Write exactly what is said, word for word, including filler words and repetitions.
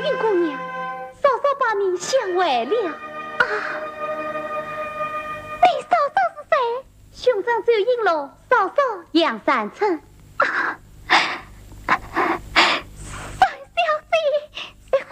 云姑娘，嫂嫂把你想坏了啊！你嫂嫂是谁？胸上只有璎珞，嫂嫂杨三成啊！